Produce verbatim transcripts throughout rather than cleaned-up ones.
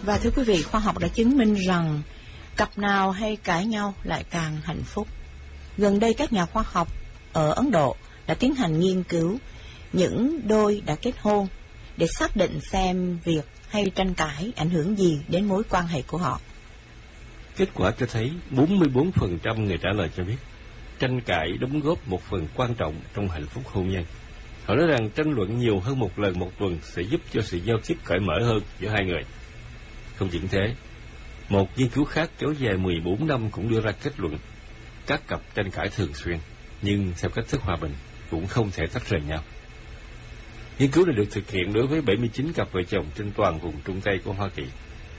Và thưa quý vị, khoa học đã chứng minh rằng cặp nào hay cãi nhau lại càng hạnh phúc. Gần đây các nhà khoa học ở Ấn Độ đã tiến hành nghiên cứu những đôi đã kết hôn để xác định xem việc hay tranh cãi ảnh hưởng gì đến mối quan hệ của họ. Kết quả cho thấy bốn mươi bốn phần trăm người trả lời cho biết tranh cãi đóng góp một phần quan trọng trong hạnh phúc hôn nhân. Họ nói rằng tranh luận nhiều hơn một lần một tuần sẽ giúp cho sự giao tiếp cởi mở hơn giữa hai người. Không chỉ thế, một nghiên cứu khác kéo dài mười bốn năm cũng đưa ra kết luận các cặp tranh cãi thường xuyên, nhưng theo cách thức hòa bình cũng không thể tách rời nhau. Nghiên cứu này được thực hiện đối với bảy mươi chín cặp vợ chồng trên toàn vùng Trung Tây của Hoa Kỳ.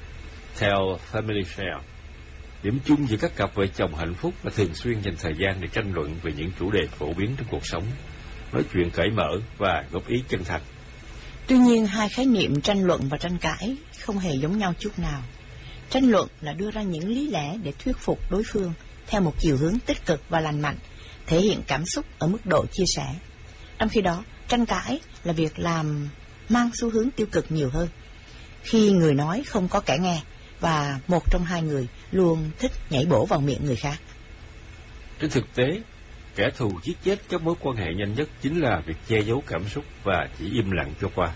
Theo Family Share, điểm chung giữa các cặp vợ chồng hạnh phúc là thường xuyên dành thời gian để tranh luận về những chủ đề phổ biến trong cuộc sống, nói chuyện cởi mở và góp ý chân thành. Tuy nhiên, hai khái niệm tranh luận và tranh cãi không hề giống nhau chút nào. Tranh luận là đưa ra những lý lẽ để thuyết phục đối phương theo một chiều hướng tích cực và lành mạnh, thể hiện cảm xúc ở mức độ chia sẻ. Trong khi đó, tranh cãi là việc làm mang xu hướng tiêu cực nhiều hơn, khi người nói không có kẻ nghe và một trong hai người luôn thích nhảy bổ vào miệng người khác. Trên thực tế, kẻ thù giết chết các mối quan hệ nhanh nhất chính là việc che giấu cảm xúc và chỉ im lặng cho qua.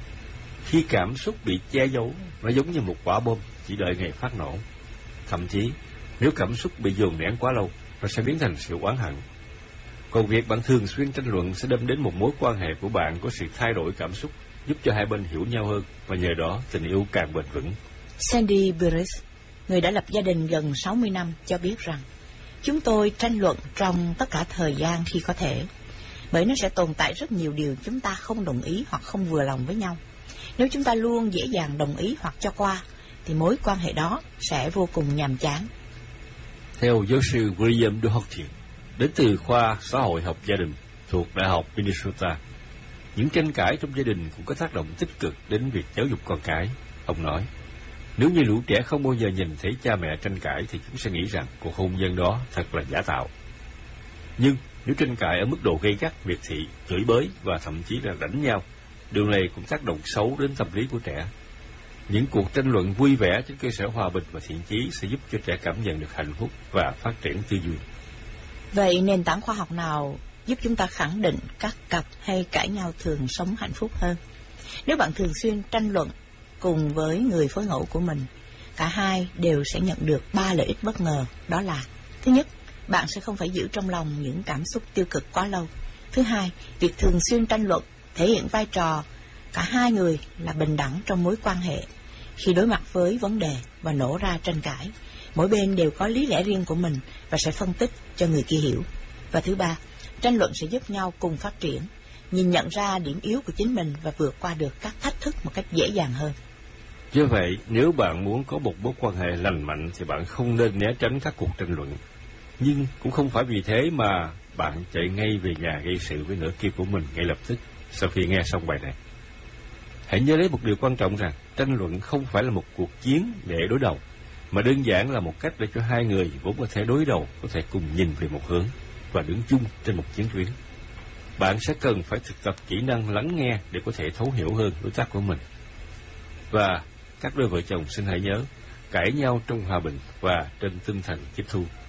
Khi cảm xúc bị che giấu, nó giống như một quả bom chỉ đợi ngày phát nổ. Thậm chí, nếu cảm xúc bị dồn nén quá lâu, nó sẽ biến thành sự oán hận. Còn việc bạn thường xuyên tranh luận sẽ đem đến một mối quan hệ của bạn có sự thay đổi cảm xúc, giúp cho hai bên hiểu nhau hơn và nhờ đó tình yêu càng bền vững. Sandy Burris, người đã lập gia đình gần sáu mươi năm, cho biết rằng chúng tôi tranh luận trong tất cả thời gian khi có thể, bởi nó sẽ tồn tại rất nhiều điều chúng ta không đồng ý hoặc không vừa lòng với nhau. Nếu chúng ta luôn dễ dàng đồng ý hoặc cho qua, thì mối quan hệ đó sẽ vô cùng nhàm chán. Theo giáo sư William Doherty, đến từ khoa xã hội học gia đình thuộc Đại học Minnesota, những tranh cãi trong gia đình cũng có tác động tích cực đến việc giáo dục con cái. Ông nói, nếu như lũ trẻ không bao giờ nhìn thấy cha mẹ tranh cãi thì chúng sẽ nghĩ rằng cuộc hôn nhân đó thật là giả tạo. Nhưng nếu tranh cãi ở mức độ gay gắt, miệt thị, chửi bới và thậm chí là đánh nhau, điều này cũng tác động xấu đến tâm lý của trẻ. Những cuộc tranh luận vui vẻ trên cơ sở hòa bình và thiện chí sẽ giúp cho trẻ cảm nhận được hạnh phúc và phát triển tư duy. Vậy nền tảng khoa học nào giúp chúng ta khẳng định các cặp hay cãi nhau thường sống hạnh phúc hơn? Nếu bạn thường xuyên tranh luận cùng với người phối ngẫu của mình, cả hai đều sẽ nhận được ba lợi ích bất ngờ, đó là: thứ nhất, bạn sẽ không phải giữ trong lòng những cảm xúc tiêu cực quá lâu. Thứ hai, việc thường xuyên tranh luận thể hiện vai trò cả hai người là bình đẳng trong mối quan hệ. Khi đối mặt với vấn đề và nổ ra tranh cãi, mỗi bên đều có lý lẽ riêng của mình và sẽ phân tích cho người kia hiểu. Và thứ ba, tranh luận sẽ giúp nhau cùng phát triển, nhìn nhận ra điểm yếu của chính mình và vượt qua được các thách thức một cách dễ dàng hơn. Do vậy, nếu bạn muốn có một mối quan hệ lành mạnh thì bạn không nên né tránh các cuộc tranh luận. Nhưng cũng không phải vì thế mà bạn chạy ngay về nhà gây sự với nửa kia của mình ngay lập tức sau khi nghe xong bài này. Hãy nhớ lấy một điều quan trọng rằng tranh luận không phải là một cuộc chiến để đối đầu, mà đơn giản là một cách để cho hai người vốn có thể đối đầu có thể cùng nhìn về một hướng và đứng chung trên một chiến tuyến. Bạn sẽ cần phải thực tập kỹ năng lắng nghe để có thể thấu hiểu hơn đối tác của mình. Và các đôi vợ chồng xin hãy nhớ, cãi nhau trong hòa bình và trên tinh thần tiếp thu.